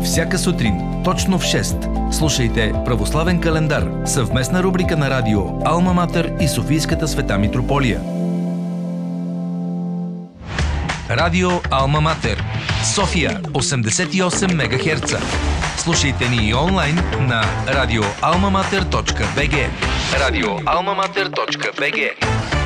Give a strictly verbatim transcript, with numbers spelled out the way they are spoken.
всяка сутрин, точно в шест. Слушайте Православен календар, съвместна рубрика на радио Алма Матер и Софийската света Митрополия. Радио Алма Матер, София осемдесет и осем мегахерца. Слушайте ни и онлайн на радио алма матер точка би джи. радио алма матер точка би джи.